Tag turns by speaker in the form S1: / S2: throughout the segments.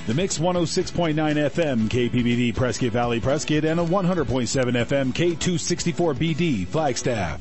S1: The Mix 106.9 FM KPBD Prescott Valley Prescott and a 100.7 FM K264BD Flagstaff.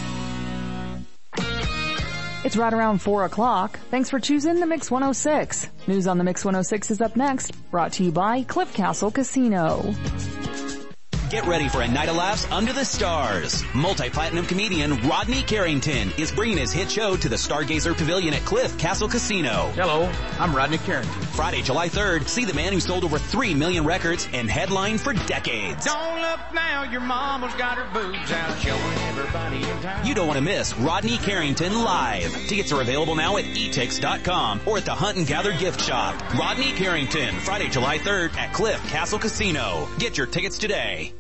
S2: It's right around 4 o'clock. Thanks for choosing the Mix 106. News on the Mix 106 is up next, brought to you by Cliff Castle Casino.
S3: Get ready for a night of laughs under the stars. Multi-platinum comedian Rodney Carrington is bringing his hit show to the Stargazer Pavilion at Cliff Castle Casino.
S4: Hello, I'm Rodney Carrington.
S3: Friday, July 3rd, see the man who sold over 3 million records and headlined for decades.
S4: Don't look now, your mama's got her boobs out, showing everybody in town.
S3: You don't want to miss Rodney Carrington live. Tickets are available now at etix.com or at the Hunt and Gather gift shop. Rodney Carrington, Friday, July 3rd at Cliff Castle Casino. Get your tickets today.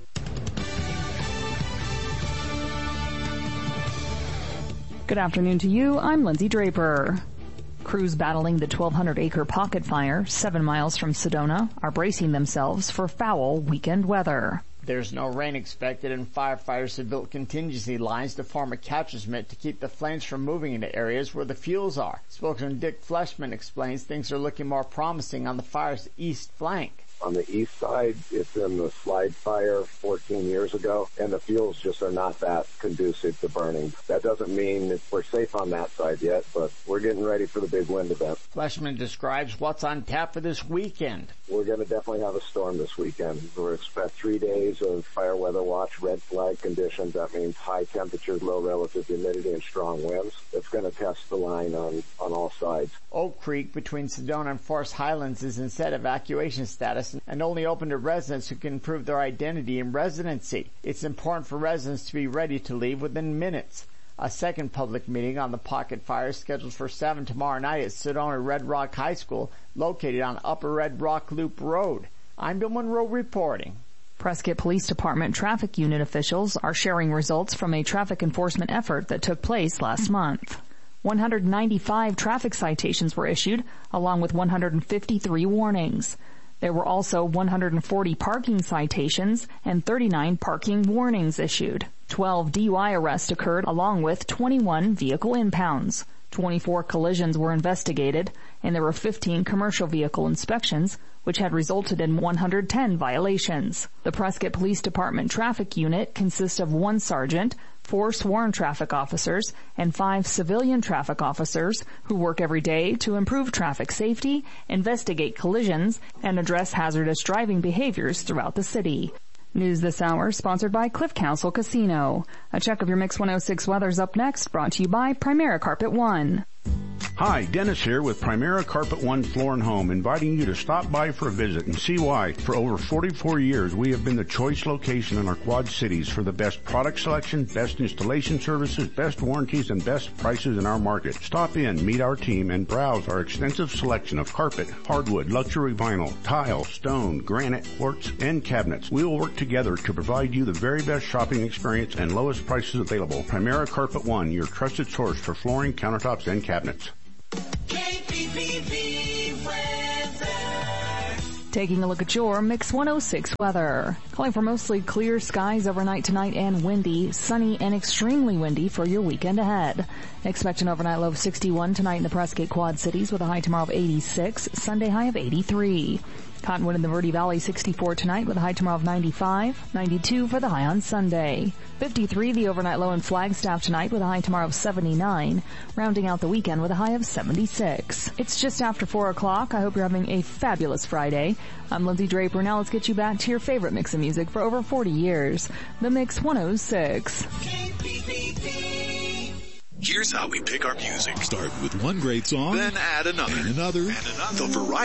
S2: Good afternoon to you. I'm Lindsay Draper. Crews battling the 1,200-acre pocket fire 7 miles from Sedona are bracing themselves for foul weekend weather.
S5: There's no rain expected, and firefighters have built contingency lines to form a catcher's mitt to keep the flames from moving into areas where the fuels are. Spokesman Dick Fleshman explains things are looking more promising on the fire's east flank.
S6: On the east side, it's in the slide fire 14 years ago, and the fuels just are not that conducive to burning. That doesn't mean that we're safe on that side yet, but we're getting ready for the big wind event.
S5: Fleshman describes what's on tap for this weekend.
S6: We're going to definitely have a storm this weekend. We expect 3 days of fire weather watch, red flag conditions. That means high temperatures, low relative humidity, and strong winds. It's going to test the line on all sides.
S5: Oak Creek between Sedona and Forest Highlands is in set evacuation status and only open to residents who can prove their identity and residency. It's important for residents to be ready to leave within minutes. A second public meeting on the pocket fire is scheduled for 7 tomorrow night at Sedona Red Rock High School, located on Upper Red Rock Loop Road. I'm Bill Monroe reporting.
S2: Prescott Police Department traffic unit officials are sharing results from a traffic enforcement effort that took place last month. 195 traffic citations were issued, along with 153 warnings. There were also 140 parking citations and 39 parking warnings issued. 12 DUI arrests occurred along with 21 vehicle impounds. 24 collisions were investigated, and there were 15 commercial vehicle inspections, which had resulted in 110 violations. The Prescott Police Department traffic unit consists of 1 sergeant, 4 sworn traffic officers, and 5 civilian traffic officers who work every day to improve traffic safety, investigate collisions, and address hazardous driving behaviors throughout the city. News this hour sponsored by Cliff Castle Casino. A check of your Mix 106 weather's up next, brought to you by Primera Carpet One.
S7: Hi, Dennis here with Primera Carpet One Floor and Home, inviting you to stop by for a visit and see why. For over 44 years, we have been the choice location in our Quad Cities for the best product selection, best installation services, best warranties, and best prices in our market. Stop in, meet our team, and browse our extensive selection of carpet, hardwood, luxury vinyl, tile, stone, granite, quartz, and cabinets. We will work together to provide you the very best shopping experience and lowest prices available. Primera Carpet One, your trusted source for flooring, countertops, and cabinets.
S8: KPPV weather.
S2: Taking a look at your Mix 106 weather. Calling for mostly clear skies overnight tonight and windy, sunny and extremely windy for your weekend ahead. Expect an overnight low of 61 tonight in the Prescott Quad Cities with a high tomorrow of 86, Sunday high of 83. Cottonwood in the Verde Valley 64 tonight with a high tomorrow of 95, 92 for the high on Sunday. 53 the overnight low in Flagstaff tonight with a high tomorrow of 79, rounding out the weekend with a high of 76. It's just after 4 o'clock. I hope you're having a fabulous Friday. I'm Lindsay Draper. Now let's get you back to your favorite mix of music for over 40 years. The Mix 106.
S8: Here's how we pick our music.
S1: Start with one great song,
S8: Then add another.
S1: And another.
S8: The variety.